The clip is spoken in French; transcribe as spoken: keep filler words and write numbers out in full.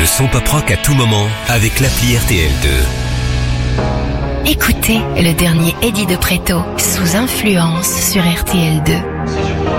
son pop rock à tout moment avec l'appli R T L deux. Écoutez le dernier Eddie de Preto, Sous influence sur R T L deux.